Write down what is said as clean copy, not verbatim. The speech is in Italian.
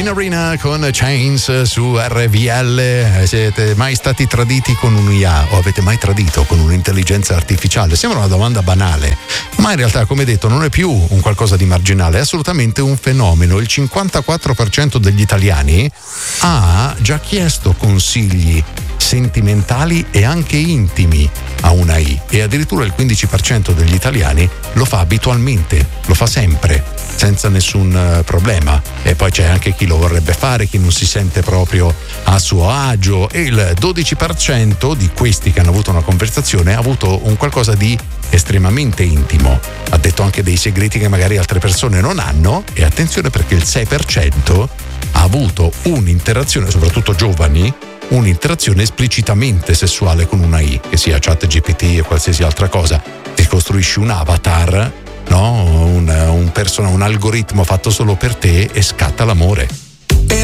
In Arena con Chains su RVL. Siete mai stati traditi con un'IA o avete mai tradito con un'intelligenza artificiale? Sembra una domanda banale, ma in realtà, come detto, non è più un qualcosa di marginale, è assolutamente un fenomeno. Il 54% degli italiani ha già chiesto consigli sentimentali e anche intimi a una AI, e addirittura il 15% degli italiani lo fa abitualmente, lo fa sempre, senza nessun problema. E poi c'è anche chi lo vorrebbe fare, chi non si sente proprio a suo agio, e il 12% di questi che hanno avuto una conversazione ha avuto un qualcosa di estremamente intimo, ha detto anche dei segreti che magari altre persone non hanno. E attenzione, perché il 6% ha avuto un'interazione, soprattutto giovani, un'interazione esplicitamente sessuale con una AI, che sia ChatGPT o qualsiasi altra cosa. Ti costruisci un avatar, no? Un algoritmo fatto solo per te, e scatta l'amore.